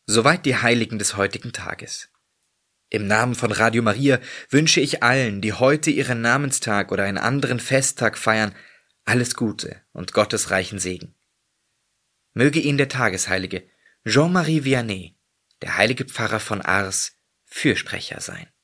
Soweit die Heiligen des heutigen Tages. Im Namen von Radio Maria wünsche ich allen, die heute ihren Namenstag oder einen anderen Festtag feiern, alles Gute und Gottes reichen Segen. Möge Ihnen der Tagesheilige Jean-Marie Vianney, der heilige Pfarrer von Ars, Fürsprecher sein.